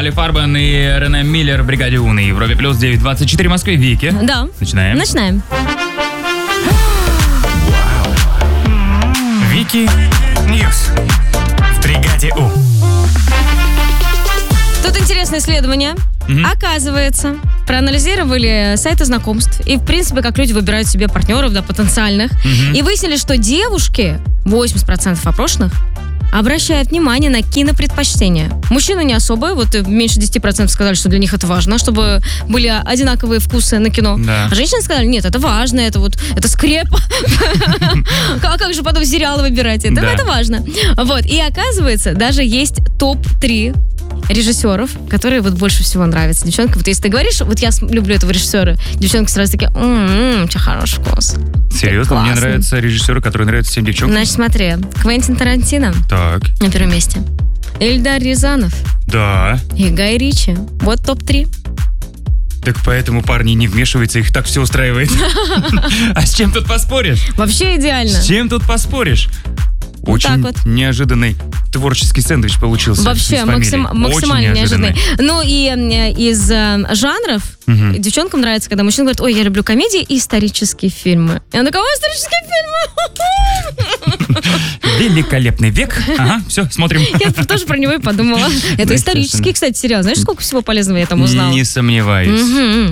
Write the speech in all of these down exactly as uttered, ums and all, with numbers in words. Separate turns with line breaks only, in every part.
Али Фарбен и Рене Миллер в бригаде У на Европе плюс девять двадцать четыре в Москве. Вики.
Да.
Начинаем.
Начинаем.
Вики Ньюс в бригаде У.
Тут интересное исследование. Mm-hmm. Оказывается, проанализировали сайты знакомств и, в принципе, как люди выбирают себе партнеров, да, потенциальных. Mm-hmm. И выяснили, что девушки, восемьдесят процентов опрошенных, обращают внимание на кинопредпочтения. Мужчины не особо, вот меньше десять процентов сказали, что для них это важно, чтобы были одинаковые вкусы на кино.
Да.
А женщины сказали, нет, это важно, это вот, это скрепа. А как же потом сериалы выбирать? Это важно. Вот, и оказывается, даже есть топ три режиссеров, которые вот больше всего нравятся. Девчонка, вот если ты говоришь, вот я люблю этого режиссера, девчонки сразу такие, м-м, у тебя хороший вкус.
Серьезно? Мне нравятся режиссеры, которые нравятся всем девчонкам.
Значит, смотри, Квентин Тарантино.
Так.
На первом месте. Эльдар Рязанов.
Да.
И Гай Ричи. Вот топ три.
Так поэтому парни не вмешиваются, их так все устраивает. А с чем тут поспоришь?
Вообще идеально.
С чем тут поспоришь? Очень вот. неожиданный творческий сэндвич получился.
Вообще максим, максимально неожиданный. Ну и э, из э, жанров угу. девчонкам нравится, когда мужчина говорит, ой, я люблю комедии и исторические фильмы. И она такая, ой, исторические фильмы!
Великолепный век. Ага, все, смотрим.
Я тоже про него и подумала. Это исторический, кстати, сериал. Знаешь, сколько всего полезного я там узнала?
Не сомневаюсь.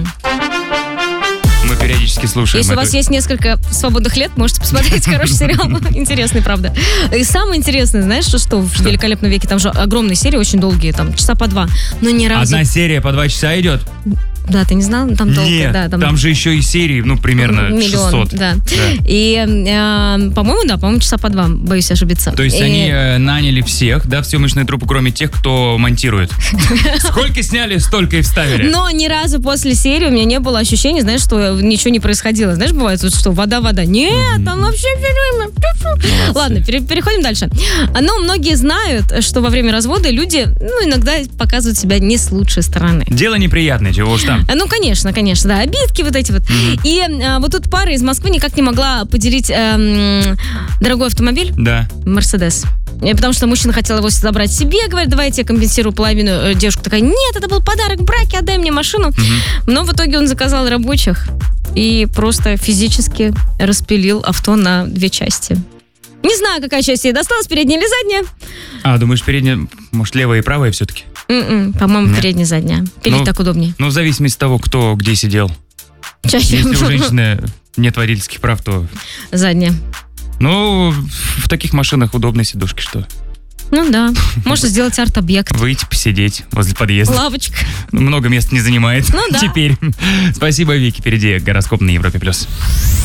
Мы периодически слушаем.
Если
эту...
у вас есть несколько свободных лет, можете посмотреть хороший сериал. Интересный, правда. И самое интересное, знаешь, что, что в «Великолепном веке»? Там же огромные серии, очень долгие, там часа по два. Но ни разу...
Одна серия по два часа идет?
Да, ты не знал? Там долго.
Нет,
да, там...
там же еще и серии, ну, примерно
миллион,
шестьсот.
Да. да. И, э, по-моему, да, по-моему, часа по два, боюсь ошибиться.
То есть
и...
они э, наняли всех, да, всю мышечную труппу, кроме тех, кто монтирует. Сколько сняли, столько и вставили.
Но ни разу после серии у меня не было ощущения, знаешь, что ничего не происходило. Знаешь, бывает, вот что, вода-вода. Нет, там вообще все время... Ладно, переходим дальше. Но многие знают, что во время развода люди, ну, иногда показывают себя не с лучшей стороны.
Дело неприятное, чего уж там.
Ну, конечно, конечно, да, обидки вот эти вот. Mm-hmm. И а, вот тут пара из Москвы никак не могла поделить эм, дорогой автомобиль.
Да.
Мерседес. Потому что мужчина хотел его забрать себе, говорит, давай я тебе компенсирую половину. Девушка такая, нет, это был подарок в браке, отдай мне машину. Mm-hmm. Но в итоге он заказал рабочих и просто физически распилил авто на две части. Не знаю, какая часть ей досталась, передняя или задняя.
А, думаешь, передняя, может, левая и правая все-таки?
Mm-mm, по-моему, Нет. передняя, задняя. Пилить ну, так удобнее.
Ну, в зависимости от того, кто где сидел.
Чаще.
Если у женщины нет водительских прав, то...
Задняя.
Ну, в таких машинах удобные сидушки, что...
Ну да, можно сделать арт-объект.
Выйти, посидеть возле подъезда.
Лавочка.
Много мест не занимает.
Ну да.
Теперь. Спасибо, Вики. Впереди гороскоп на Европе+. плюс.